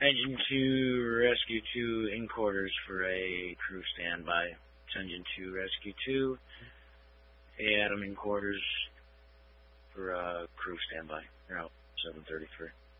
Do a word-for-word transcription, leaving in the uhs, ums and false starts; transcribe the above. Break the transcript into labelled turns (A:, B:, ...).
A: Engine two, Rescue two, in quarters for a crew standby. It's Engine two, Rescue two. Hey, Adam, in quarters for uh, crew standby. You're out, seven thirty-three.